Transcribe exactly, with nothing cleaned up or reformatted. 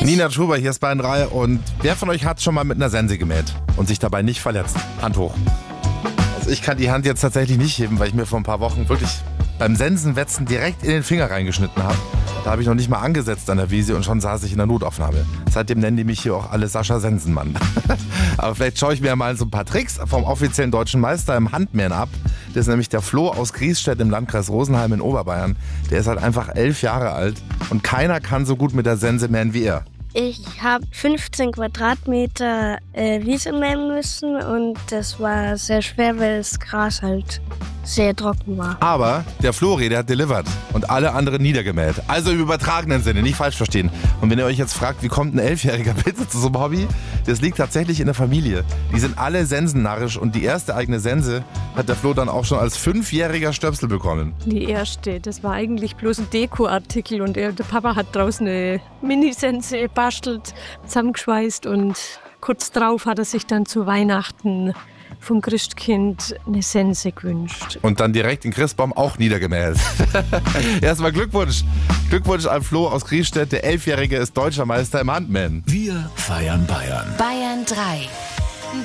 Nina Schuber, hier ist Bayern drei. Und wer von euch hat schon mal mit einer Sense gemäht und sich dabei nicht verletzt? Hand hoch. Also ich kann die Hand jetzt tatsächlich nicht heben, weil ich mir vor ein paar Wochen wirklich beim Sensenwetzen direkt in den Finger reingeschnitten habe. Da habe ich noch nicht mal angesetzt an der Wiese und schon saß ich in der Notaufnahme. Seitdem nennen die mich hier auch alle Sascha Sensenmann. Aber vielleicht schaue ich mir mal so ein paar Tricks vom offiziellen deutschen Meister im Handmähen ab. Das ist nämlich der Flo aus Griesstedt im Landkreis Rosenheim in Oberbayern. Der ist halt einfach elf Jahre alt und keiner kann so gut mit der Sense mähen wie er. Ich habe fünfzehn Quadratmeter äh, Wiese mähen müssen und das war sehr schwer, weil das Gras halt sehr trocken war. Aber der Flori, der hat delivered und alle anderen niedergemäht. Also im übertragenen Sinne, nicht falsch verstehen. Und wenn ihr euch jetzt fragt, wie kommt ein Elfjähriger bitte zu so einem Hobby? Das liegt tatsächlich in der Familie. Die sind alle sensennarrisch und die erste eigene Sense hat der Flo dann auch schon als fünfjähriger Stöpsel bekommen. Die erste, das war eigentlich bloß ein Dekoartikel und der, der Papa hat draußen eine Minisense bastelt, zusammengeschweißt und kurz drauf hat er sich dann zu Weihnachten vom Christkind eine Sense gewünscht. Und dann direkt den Christbaum auch niedergemäht. Erstmal Glückwunsch. Glückwunsch an Flo aus Griesstedt. Der Elfjährige ist deutscher Meister im Handmähen. Wir feiern Bayern. Bayern drei.